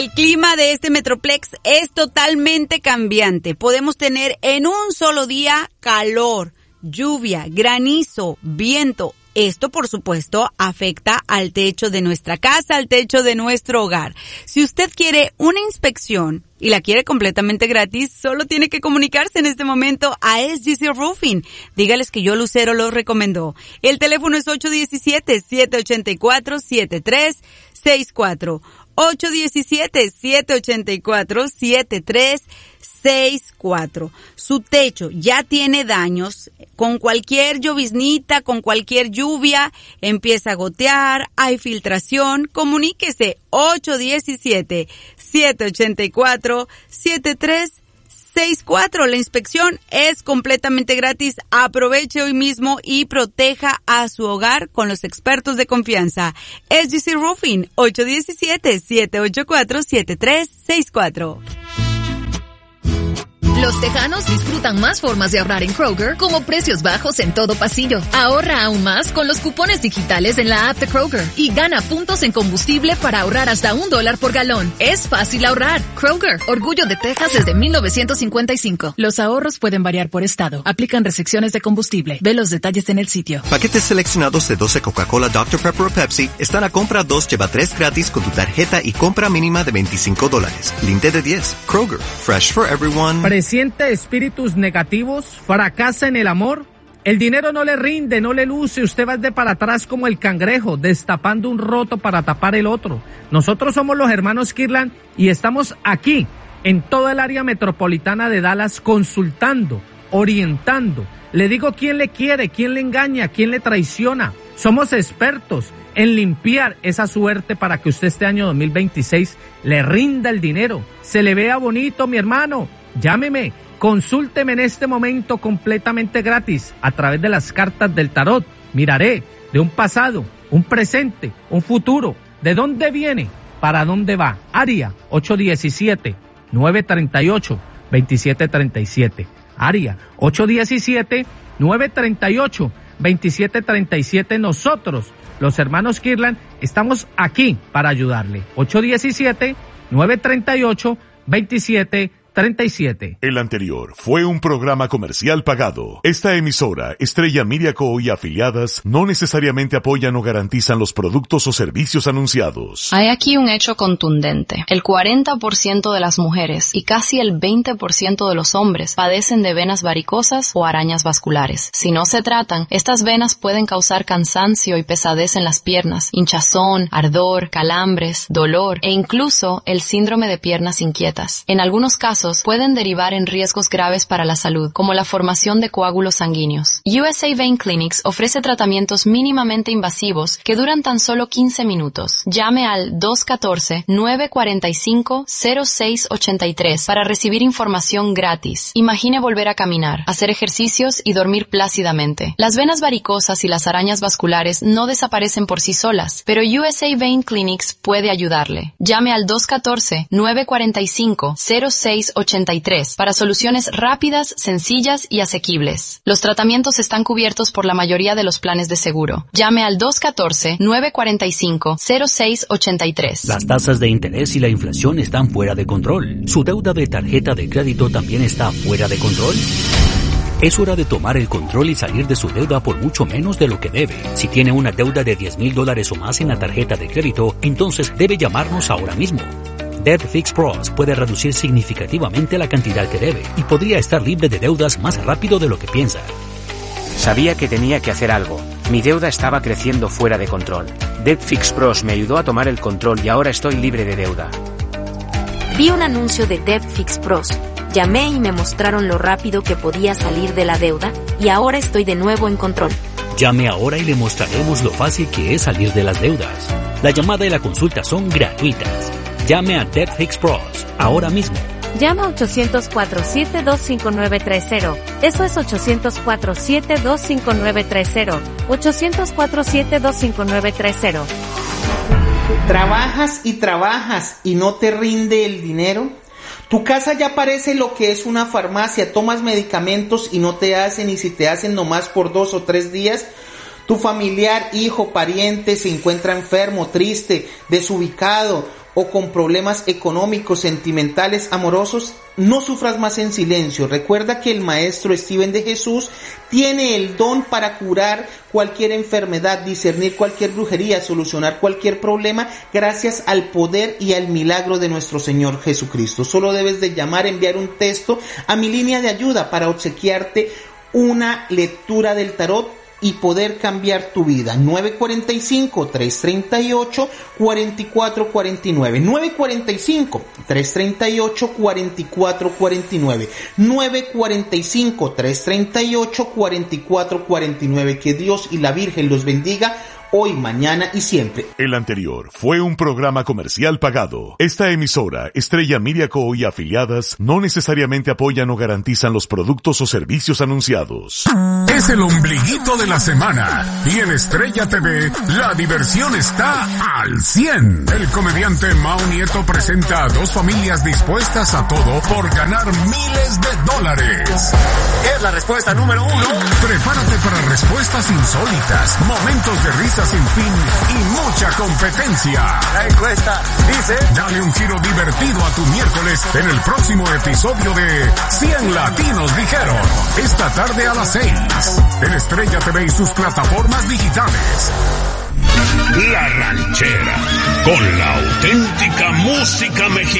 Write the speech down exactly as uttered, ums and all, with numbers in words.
El clima de este Metroplex es totalmente cambiante. Podemos tener en un solo día calor, lluvia, granizo, viento. Esto, por supuesto, afecta al techo de nuestra casa, al techo de nuestro hogar. Si usted quiere una inspección y la quiere completamente gratis, solo tiene que comunicarse en este momento a S G C Roofing. Dígales que yo, Lucero, lo recomendó. El teléfono es ocho uno siete, siete ocho cuatro, siete tres seis cuatro. ocho uno siete, siete ocho cuatro, siete tres seis cuatro. Su techo ya tiene daños. Con cualquier lloviznita, con cualquier lluvia, empieza a gotear, hay filtración. Comuníquese ocho uno siete, siete ocho cuatro, siete tres seis cuatro. La inspección es completamente gratis. Aproveche hoy mismo y proteja a su hogar con los expertos de confianza. S G C Roofing, ocho uno siete, siete ocho cuatro, siete tres seis cuatro. Los tejanos disfrutan más formas de ahorrar en Kroger, como precios bajos en todo pasillo. Ahorra aún más con los cupones digitales en la app de Kroger y gana puntos en combustible para ahorrar hasta un dólar por galón. Es fácil ahorrar. Kroger, orgullo de Texas desde mil novecientos cincuenta y cinco. Los ahorros pueden variar por estado. Aplican restricciones de combustible. Ve los detalles en el sitio. Paquetes seleccionados de doce Coca-Cola, doctor Pepper o Pepsi están a compra dos, lleva tres gratis con tu tarjeta y compra mínima de veinticinco dólares. Límite de diez. Kroger, fresh for everyone. ¿Siente espíritus negativos? ¿Fracasa en el amor? El dinero no le rinde, no le luce, usted va de para atrás como el cangrejo, destapando un roto para tapar el otro. Nosotros somos los hermanos Kirtland y estamos aquí, en toda el área metropolitana de Dallas, consultando, orientando. Le digo quién le quiere, quién le engaña, quién le traiciona. Somos expertos en limpiar esa suerte para que usted este año dos mil veintiséis le rinda el dinero, se le vea bonito, mi hermano. Llámeme, consúlteme en este momento completamente gratis a través de las cartas del tarot. Miraré de un pasado, un presente, un futuro. ¿De dónde viene? ¿Para dónde va? Área ocho uno siete, nueve tres ocho, dos siete tres siete. Área ocho uno siete, nueve tres ocho, dos siete tres siete. Nosotros, los hermanos Kirtland, estamos aquí para ayudarle. ocho uno siete, nueve tres ocho, dos siete treinta y siete. El anterior fue un programa comercial pagado. Esta emisora, Estrella Media Co. y afiliadas, no necesariamente apoyan o garantizan los productos o servicios anunciados. Hay aquí un hecho contundente. El cuarenta por ciento de las mujeres y casi el veinte por ciento de los hombres padecen de venas varicosas o arañas vasculares. Si no se tratan, estas venas pueden causar cansancio y pesadez en las piernas, hinchazón, ardor, calambres, dolor e incluso el síndrome de piernas inquietas. En algunos casos, pueden derivar en riesgos graves para la salud, como la formación de coágulos sanguíneos. U S A Vein Clinics ofrece tratamientos mínimamente invasivos que duran tan solo quince minutos. Llame al dos uno cuatro, nueve cuatro cinco, cero seis ocho tres para recibir información gratis. Imagine volver a caminar, hacer ejercicios y dormir plácidamente. Las venas varicosas y las arañas vasculares no desaparecen por sí solas, pero U S A Vein Clinics puede ayudarle. Llame al dos uno cuatro, nueve cuatro cinco, cero seis ocho tres para soluciones rápidas, sencillas y asequibles. Los tratamientos están cubiertos por la mayoría de los planes de seguro. Llame al dos uno cuatro, nueve cuatro cinco, cero seis ocho tres. Las tasas de interés y la inflación están fuera de control. ¿Su deuda de tarjeta de crédito también está fuera de control? Es hora de tomar el control y salir de su deuda por mucho menos de lo que debe. Si tiene una deuda de diez mil dólares o más en la tarjeta de crédito, entonces debe llamarnos ahora mismo. Debt Fix Pros puede reducir significativamente la cantidad que debe y podría estar libre de deudas más rápido de lo que piensa. Sabía que tenía que hacer algo. Mi deuda estaba creciendo fuera de control. Debt Fix Pros me ayudó a tomar el control y ahora estoy libre de deuda. Vi un anuncio de Debt Fix Pros. Llamé y me mostraron lo rápido que podía salir de la deuda y ahora estoy de nuevo en control. Llame ahora y le mostraremos lo fácil que es salir de las deudas. La llamada y la consulta son gratuitas. Llame a Debt Fix Pros ahora mismo. Llama a ocho cero cuatro, siete dos cinco nueve tres cero. Eso es ocho cero cuatro, siete dos cinco nueve tres cero. ocho cero cuatro, siete dos cinco nueve tres cero. ¿Trabajas y trabajas y no te rinde el dinero? Tu casa ya parece lo que es una farmacia. Tomas medicamentos y no te hacen, y si te hacen nomás por dos o tres días. Tu familiar, hijo, pariente se encuentra enfermo, triste, desubicado, o con problemas económicos, sentimentales, amorosos, no sufras más en silencio. Recuerda que el maestro Steven de Jesús tiene el don para curar cualquier enfermedad, discernir cualquier brujería, solucionar cualquier problema, gracias al poder y al milagro de nuestro Señor Jesucristo. Solo debes de llamar, enviar un texto a mi línea de ayuda para obsequiarte una lectura del tarot y poder cambiar tu vida. nueve cuatro cinco, tres tres ocho, cuatro cuatro cuatro nueve. nueve cuatro cinco, tres tres ocho, cuatro cuatro cuatro nueve. nueve cuatro cinco, tres tres ocho, cuatro cuatro cuatro nueve. Que Dios y la Virgen los bendiga hoy, mañana y siempre. El anterior fue un programa comercial pagado. Esta emisora, Estrella Media Co. y afiliadas, no necesariamente apoyan o garantizan los productos o servicios anunciados. Es el ombliguito de la semana y en Estrella T V la diversión está al cien. El comediante Mao Nieto presenta a dos familias dispuestas a todo por ganar miles de dólares. Es la respuesta número uno. Prepárate para respuestas insólitas, momentos de risa sin fin y mucha competencia. La encuesta dice: dale un giro divertido a tu miércoles en el próximo episodio de cien Latinos Dijeron, esta tarde a las seis, en Estrella T V y sus plataformas digitales. La Ranchera, con la auténtica música mexicana.